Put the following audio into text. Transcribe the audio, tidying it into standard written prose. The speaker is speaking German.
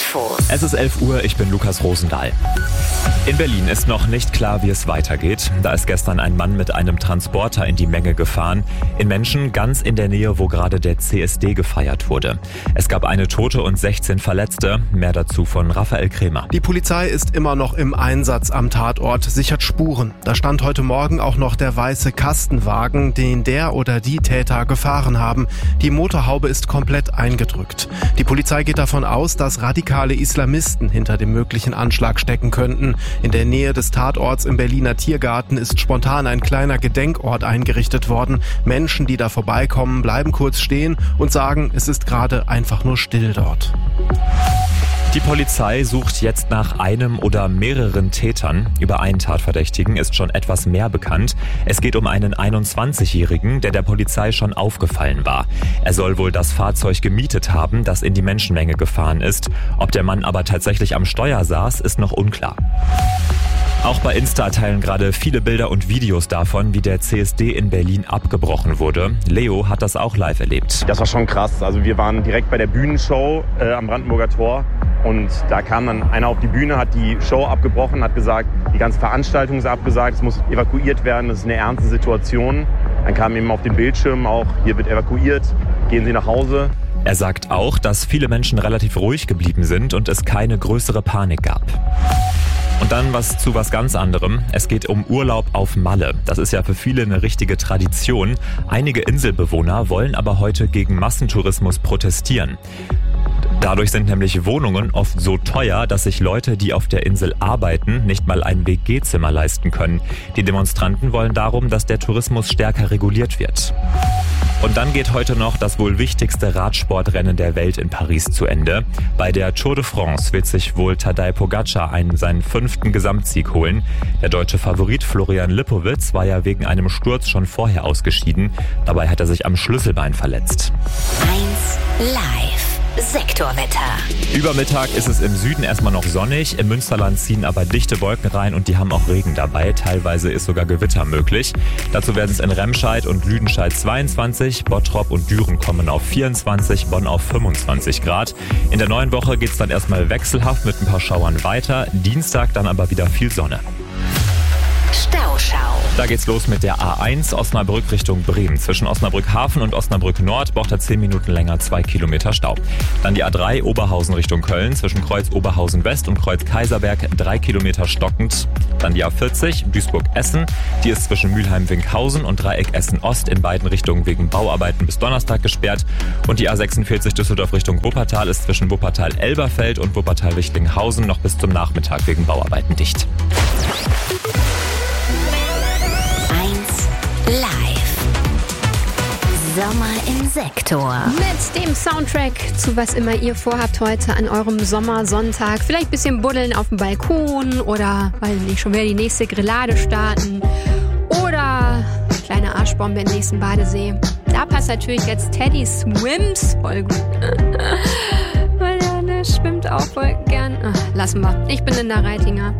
Infos. Es ist 11 Uhr, ich bin Lukas Rosendahl. In Berlin ist noch nicht klar, wie es weitergeht. Da ist gestern ein Mann mit einem Transporter in die Menge gefahren. In Menschen ganz in der Nähe, wo gerade der CSD gefeiert wurde. Es gab eine Tote und 16 Verletzte. Mehr dazu von Raphael Krämer. Die Polizei ist immer noch im Einsatz am Tatort, sichert Spuren. Da stand heute Morgen auch noch der weiße Kastenwagen, den der oder die Täter gefahren haben. Die Motorhaube ist komplett eingedrückt. Die Polizei geht davon aus, dass radikale Islamisten hinter dem möglichen Anschlag stecken könnten. In der Nähe des Tatorts im Berliner Tiergarten ist spontan ein kleiner Gedenkort eingerichtet worden. Menschen, die da vorbeikommen, bleiben kurz stehen und sagen, es ist gerade einfach nur still dort. Die Polizei sucht jetzt nach einem oder mehreren Tätern. Über einen Tatverdächtigen ist schon etwas mehr bekannt. Es geht um einen 21-Jährigen, der Polizei schon aufgefallen war. Er soll wohl das Fahrzeug gemietet haben, das in die Menschenmenge gefahren ist. Ob der Mann aber tatsächlich am Steuer saß, ist noch unklar. Auch bei Insta teilen gerade viele Bilder und Videos davon, wie der CSD in Berlin abgebrochen wurde. Leo hat das auch live erlebt. Das war schon krass. Also wir waren direkt bei der Bühnenshow am Brandenburger Tor und da kam dann einer auf die Bühne, hat die Show abgebrochen, hat gesagt, die ganze Veranstaltung ist abgesagt, es muss evakuiert werden, das ist eine ernste Situation. Dann kam eben auf den Bildschirm auch, hier wird evakuiert, gehen Sie nach Hause. Er sagt auch, dass viele Menschen relativ ruhig geblieben sind und es keine größere Panik gab. Und dann was ganz anderem. Es geht um Urlaub auf Malle. Das ist ja für viele eine richtige Tradition. Einige Inselbewohner wollen aber heute gegen Massentourismus protestieren. Dadurch sind nämlich Wohnungen oft so teuer, dass sich Leute, die auf der Insel arbeiten, nicht mal ein WG-Zimmer leisten können. Die Demonstranten wollen darum, dass der Tourismus stärker reguliert wird. Und dann geht heute noch das wohl wichtigste Radsportrennen der Welt in Paris zu Ende. Bei der Tour de France wird sich wohl Tadej Pogačar seinen 5. Gesamtsieg holen. Der deutsche Favorit Florian Lippowitz war ja wegen einem Sturz schon vorher ausgeschieden. Dabei hat er sich am Schlüsselbein verletzt. 1 Live. Sektorwetter. Über Mittag ist es im Süden erstmal noch sonnig, im Münsterland ziehen aber dichte Wolken rein und die haben auch Regen dabei. Teilweise ist sogar Gewitter möglich. Dazu werden es in Remscheid und Lüdenscheid 22, Bottrop und Düren kommen auf 24, Bonn auf 25 Grad. In der neuen Woche geht es dann erstmal wechselhaft mit ein paar Schauern weiter. Dienstag dann aber wieder viel Sonne. Stauschau. Da geht's los mit der A1 Osnabrück Richtung Bremen. Zwischen Osnabrück Hafen und Osnabrück Nord braucht er 10 Minuten länger, 2 Kilometer Stau. Dann die A3 Oberhausen Richtung Köln. Zwischen Kreuz Oberhausen West und Kreuz Kaiserberg 3 Kilometer stockend. Dann die A40 Duisburg-Essen. Die ist zwischen Mülheim-Winkhausen und Dreieck Essen-Ost in beiden Richtungen wegen Bauarbeiten bis Donnerstag gesperrt. Und die A46 Düsseldorf Richtung Wuppertal ist zwischen Wuppertal-Elberfeld und Wuppertal-Wichlinghausen noch bis zum Nachmittag wegen Bauarbeiten dicht. Live. Sommer im Sektor. Mit dem Soundtrack zu was immer ihr vorhabt heute an eurem Sommersonntag. Vielleicht ein bisschen buddeln auf dem Balkon oder, weiß nicht, schon wieder die nächste Grillade starten. Oder kleine Arschbombe im nächsten Badesee. Da passt natürlich jetzt Teddy Swims voll gut. Weil der schwimmt auch voll gern. Lassen wir. Ich bin Linda Reitinger.